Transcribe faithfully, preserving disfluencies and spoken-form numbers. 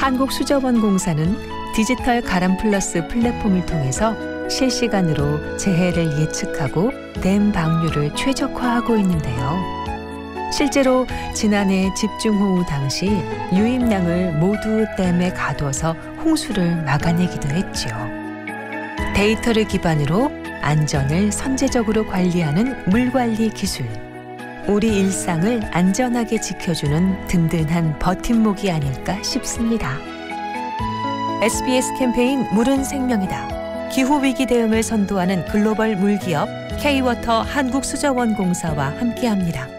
한국수자원공사는 디지털 가람 플러스 플랫폼을 통해서 실시간으로 재해를 예측하고 댐 방류를 최적화하고 있는데요. 실제로 지난해 집중호우 당시 유입량을 모두 댐에 가둬서 홍수를 막아내기도 했죠. 데이터를 기반으로 안전을 선제적으로 관리하는 물관리 기술. 우리 일상을 안전하게 지켜주는 든든한 버팀목이 아닐까 싶습니다. 에스비에스 캠페인 물은 생명이다. 기후위기 대응을 선도하는 글로벌 물기업 K-워터 한국수자원공사와 함께합니다.